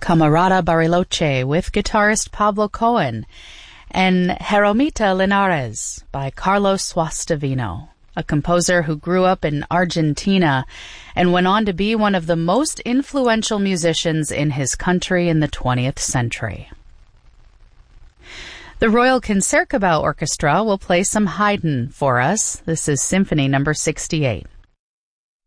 Camarada Bariloche with guitarist Pablo Cohen, and Jeromita Linares by Carlos Suastavino, a composer who grew up in Argentina and went on to be one of the most influential musicians in his country in the 20th century. The Royal Concertgebouw Orchestra will play some Haydn for us. This is Symphony number 68.